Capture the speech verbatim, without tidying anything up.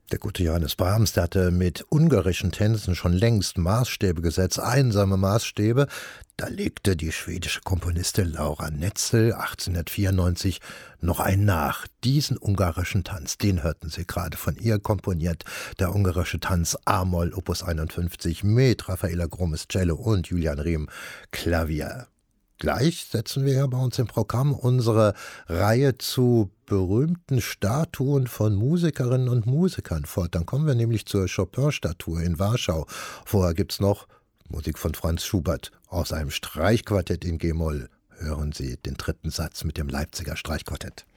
Der gute Johannes Brahms, der hatte mit ungarischen Tänzen schon längst Maßstäbe gesetzt, einsame Maßstäbe. Da legte die schwedische Komponistin Laura Netzel achtzehnhundertvierundneunzig noch einen nach. Diesen ungarischen Tanz, den hörten Sie gerade von ihr komponiert. Der ungarische Tanz A-Moll Opus einundfünfzig mit Raffaella Grummes Cello und Julian Rehm Klavier. Gleich setzen wir ja bei uns im Programm unsere Reihe zu berühmten Statuen von Musikerinnen und Musikern fort. Dann kommen wir nämlich zur Chopin-Statue in Warschau. Vorher gibt's noch Musik von Franz Schubert aus einem Streichquartett in G-Moll. Hören Sie den dritten Satz mit dem Leipziger Streichquartett.